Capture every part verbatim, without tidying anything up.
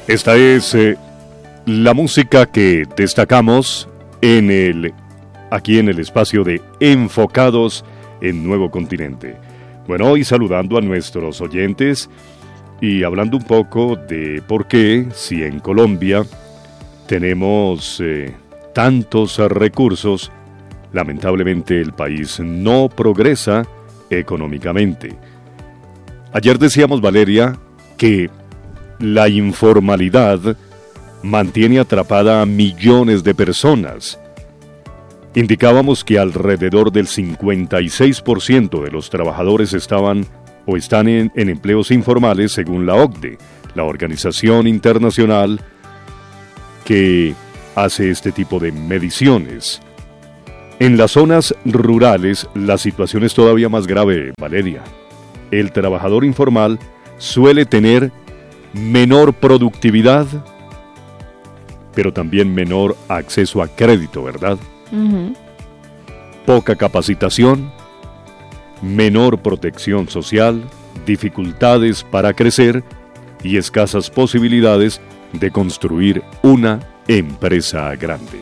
Esta es eh, la música que destacamos en el, aquí en el espacio de Enfocados en Nuevo Continente. Bueno, hoy saludando a nuestros oyentes y hablando un poco de por qué, si en Colombia tenemos eh, tantos recursos, lamentablemente el país no progresa económicamente. Ayer decíamos, Valeria, que la informalidad mantiene atrapada a millones de personas. Indicábamos que alrededor del cincuenta y seis por ciento de los trabajadores estaban o están en, en empleos informales según la O C D E, la organización internacional que hace este tipo de mediciones. En las zonas rurales la situación es todavía más grave, Valeria. El trabajador informal suele tener menor productividad, pero también menor acceso a crédito, ¿verdad? Uh-huh. Poca capacitación, menor protección social, dificultades para crecer y escasas posibilidades de construir una empresa grande.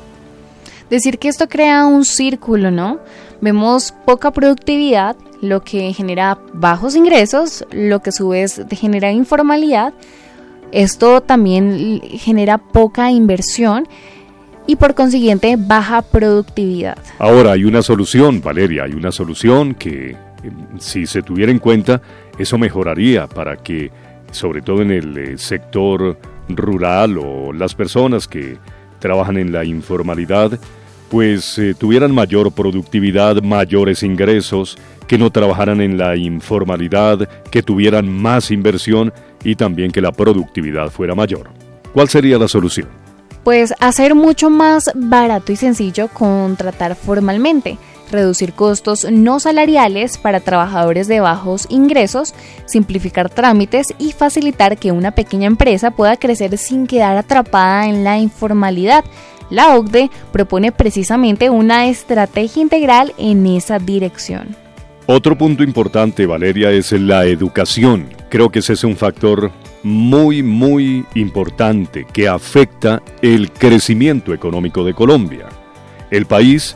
Decir que esto crea un círculo, ¿no? Vemos poca productividad, lo que genera bajos ingresos, lo que a su vez genera informalidad. Esto también genera poca inversión y por consiguiente baja productividad. Ahora hay una solución, Valeria, hay una solución que si se tuviera en cuenta, eso mejoraría para que, sobre todo en el sector rural o las personas que trabajan en la informalidad, pues eh, tuvieran mayor productividad, mayores ingresos, que no trabajaran en la informalidad, que tuvieran más inversión y también que la productividad fuera mayor. ¿Cuál sería la solución? Pues hacer mucho más barato y sencillo contratar formalmente, reducir costos no salariales para trabajadores de bajos ingresos, simplificar trámites y facilitar que una pequeña empresa pueda crecer sin quedar atrapada en la informalidad. La O C D E propone precisamente una estrategia integral en esa dirección. Otro punto importante, Valeria, es la educación. Creo que ese es un factor muy, muy importante que afecta el crecimiento económico de Colombia. El país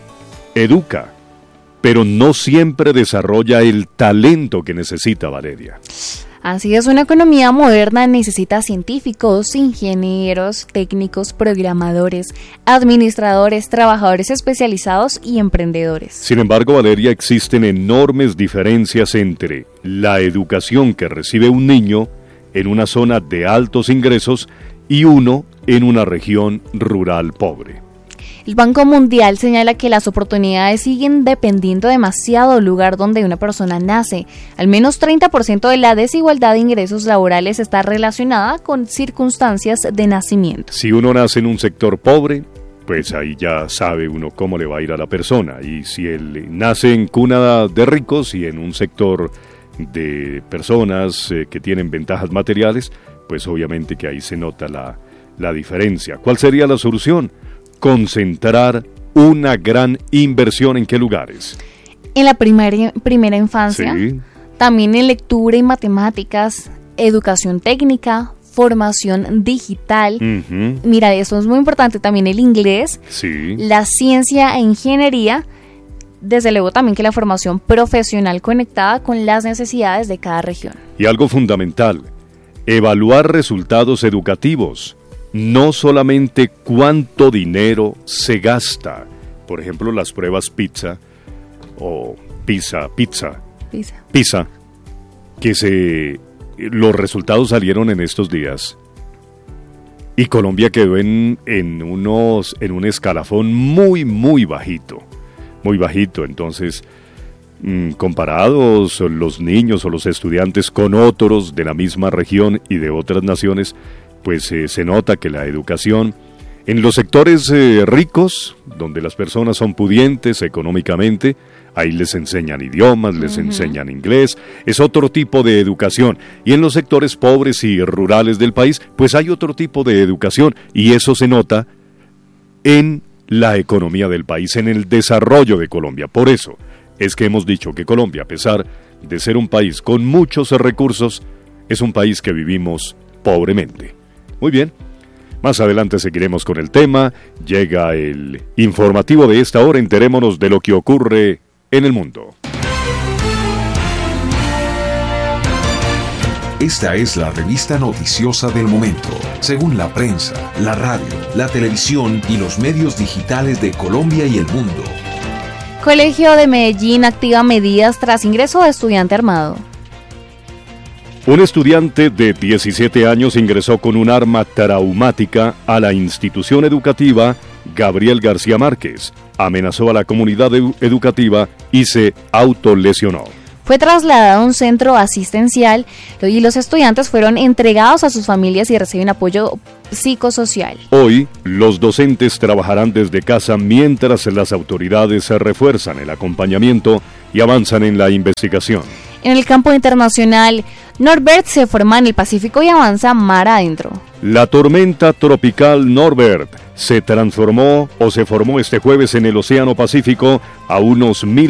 educa, pero no siempre desarrolla el talento que necesita, Valeria. Así es, una economía moderna necesita científicos, ingenieros, técnicos, programadores, administradores, trabajadores especializados y emprendedores. Sin embargo, Valeria, existen enormes diferencias entre la educación que recibe un niño en una zona de altos ingresos y uno en una región rural pobre. El Banco Mundial señala que las oportunidades siguen dependiendo demasiado del lugar donde una persona nace. Al menos treinta por ciento de la desigualdad de ingresos laborales está relacionada con circunstancias de nacimiento. Si uno nace en un sector pobre, pues ahí ya sabe uno cómo le va a ir a la persona. Y si él nace en cuna de ricos y en un sector de personas eh, que tienen ventajas materiales, pues obviamente que ahí se nota la, la diferencia. ¿Cuál sería la solución? Concentrar una gran inversión. ¿En qué lugares? En la primera, primera infancia, sí. También en lectura y matemáticas, educación técnica, formación digital. Uh-huh. Mira, eso es muy importante, también el inglés, sí. La ciencia e ingeniería, desde luego también que la formación profesional conectada con las necesidades de cada región. Y algo fundamental, evaluar resultados educativos. No solamente cuánto dinero se gasta. Por ejemplo, las pruebas PISA o PISA, pizza, PISA, PISA, que se, los resultados salieron en estos días. Y Colombia quedó en, en, unos, en un escalafón muy, muy bajito. Muy bajito, entonces, mmm, comparados los niños o los estudiantes con otros de la misma región y de otras naciones, pues eh, se nota que la educación en los sectores eh, ricos, donde las personas son pudientes económicamente, ahí les enseñan idiomas, les uh-huh. enseñan inglés, es otro tipo de educación. Y en los sectores pobres y rurales del país, pues hay otro tipo de educación, y eso se nota en la economía del país, en el desarrollo de Colombia. Por eso es que hemos dicho que Colombia, a pesar de ser un país con muchos recursos, es un país que vivimos pobremente. Muy bien. Más adelante seguiremos con el tema. Llega el informativo de esta hora. Enterémonos de lo que ocurre en el mundo. Esta es la revista noticiosa del momento, según la prensa, la radio, la televisión y los medios digitales de Colombia y el mundo. Colegio de Medellín activa medidas tras ingreso de estudiante armado. Un estudiante de diecisiete años ingresó con un arma traumática a la institución educativa Gabriel García Márquez, amenazó a la comunidad edu- educativa y se autolesionó. Fue trasladado a un centro asistencial y los estudiantes fueron entregados a sus familias y reciben apoyo psicosocial. Hoy, los docentes trabajarán desde casa mientras las autoridades refuerzan el acompañamiento y avanzan en la investigación. En el campo internacional, Norbert se forma en el Pacífico y avanza mar adentro. La tormenta tropical Norbert se transformó o se formó este jueves en el Océano Pacífico a unos mil